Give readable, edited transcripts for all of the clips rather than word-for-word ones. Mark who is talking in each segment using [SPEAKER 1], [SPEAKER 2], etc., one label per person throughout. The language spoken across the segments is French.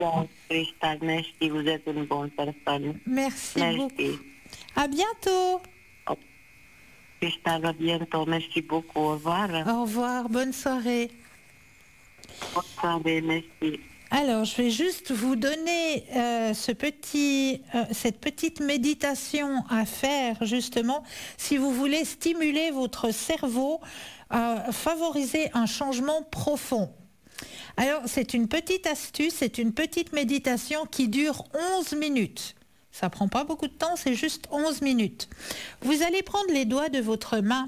[SPEAKER 1] Bon, Christelle, merci, vous êtes une bonne personne.
[SPEAKER 2] Merci beaucoup.
[SPEAKER 1] Merci.
[SPEAKER 2] À bientôt.
[SPEAKER 1] Christelle, à bientôt. Merci beaucoup. Au revoir.
[SPEAKER 2] Au revoir, bonne soirée.
[SPEAKER 1] Bonne soirée, merci.
[SPEAKER 2] Alors, je vais juste vous donner cette petite méditation à faire, justement, si vous voulez stimuler votre cerveau, favoriser un changement profond. Alors, c'est une petite astuce, c'est une petite méditation qui dure 11 minutes. Ça prend pas beaucoup de temps, c'est juste 11 minutes. Vous allez prendre les doigts de votre main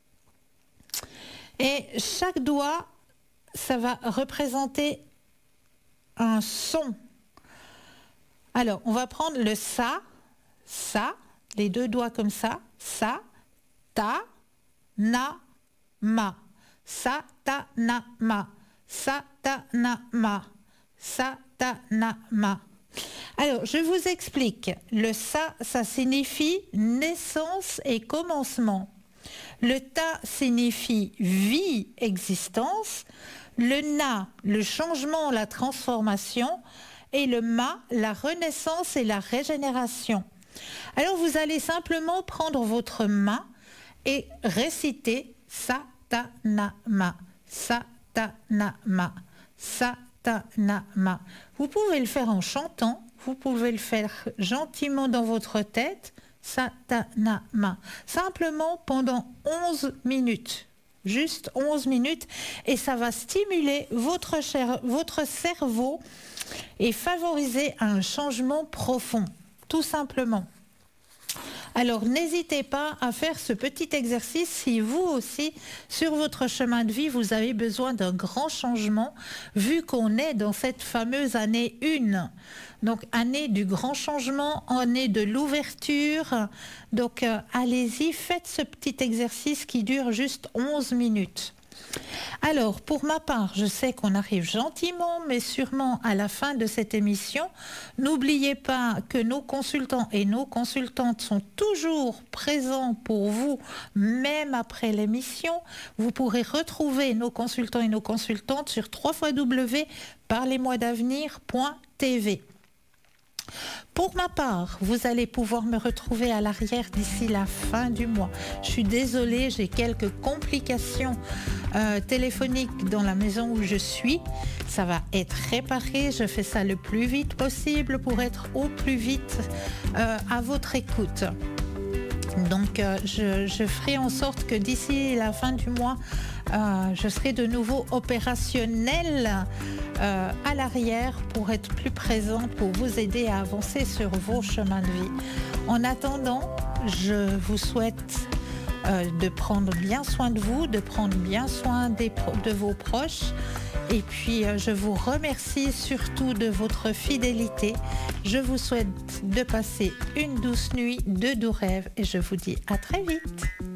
[SPEAKER 2] et chaque doigt, ça va représenter un son. Alors, on va prendre le ça, les deux doigts comme ça, ta, na, ma, sa, ta, na, ma, sa, ta, na, ma, sa, ta, na, ma. Alors, je vous explique. Le ça signifie naissance et commencement. Le ta signifie vie, existence. Le na, le changement, la transformation. Et le ma, la renaissance et la régénération. Alors, vous allez simplement prendre votre main et réciter sa, ta, na, ma, sa, ta, na, ma, sa, ta, na, ma. Vous pouvez le faire en chantant, vous pouvez le faire gentiment dans votre tête, sa, ta, na, ma. Simplement pendant 11 minutes. Juste 11 minutes. Et ça va stimuler votre cerveau et favoriser un changement profond. Tout simplement. Alors n'hésitez pas à faire ce petit exercice si vous aussi, sur votre chemin de vie, vous avez besoin d'un grand changement, vu qu'on est dans cette fameuse année 1. Donc année du grand changement, année de l'ouverture. Donc allez-y, faites ce petit exercice qui dure juste 11 minutes. Alors, pour ma part, je sais qu'on arrive gentiment, mais sûrement à la fin de cette émission. N'oubliez pas que nos consultants et nos consultantes sont toujours présents pour vous, même après l'émission. Vous pourrez retrouver nos consultants et nos consultantes sur www.parlez-moi-d'avenir.tv. Pour ma part, vous allez pouvoir me retrouver à l'arrière d'ici la fin du mois. Je suis désolée, j'ai quelques complications téléphoniques dans la maison où je suis. Ça va être réparé, je fais ça le plus vite possible pour être au plus vite à votre écoute. Donc je ferai en sorte que d'ici la fin du mois, je serai de nouveau opérationnelle à l'arrière pour être plus présente, pour vous aider à avancer sur vos chemins de vie. En attendant, je vous souhaite de prendre bien soin de vous, de prendre bien soin de vos proches. Et puis, je vous remercie surtout de votre fidélité. Je vous souhaite de passer une douce nuit, de doux rêves et je vous dis à très vite.